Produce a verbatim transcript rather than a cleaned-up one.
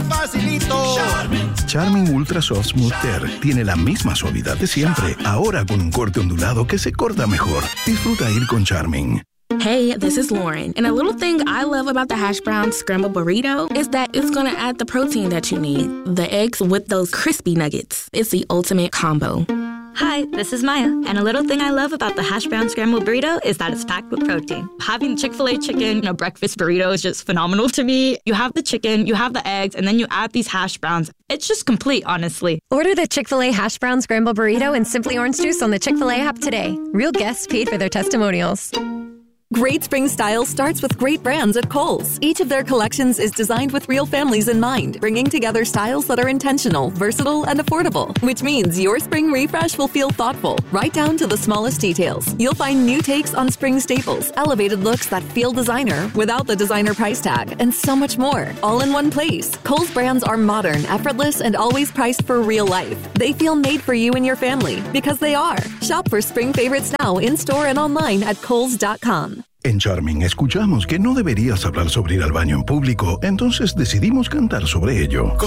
facilito. Charmin. Charmin Ultra Soft Smooth Tear tiene la misma suavidad de siempre, ahora con un corte ondulado que se corta mejor. Disfruta ir con Charmin. Hey, this is Lauren, and a little thing I love about the hash brown scrambled burrito is that it's gonna add the protein that you need. The eggs with those crispy nuggets. It's the ultimate combo. Hi, this is Maya, and a little thing I love about the hash brown scrambled burrito is that it's packed with protein. Having Chick-fil-A chicken in a breakfast burrito is just phenomenal to me. You have the chicken, you have the eggs, and then you add these hash browns. It's just complete, honestly. Order the Chick-fil-A hash brown scrambled burrito and Simply Orange Juice on the Chick-fil-A app today. Real guests paid for their testimonials. Great spring style starts with great brands at Kohl's. Each of their collections is designed with real families in mind, bringing together styles that are intentional, versatile, and affordable, which means your spring refresh will feel thoughtful, right down to the smallest details. You'll find new takes on spring staples, elevated looks that feel designer without the designer price tag, and so much more, all in one place. Kohl's brands are modern, effortless, and always priced for real life. They feel made for you and your family, because they are. Shop for spring favorites now in-store and online at kohls dot com. En Charmin escuchamos que no deberías hablar sobre ir al baño en público, entonces decidimos cantar sobre ello.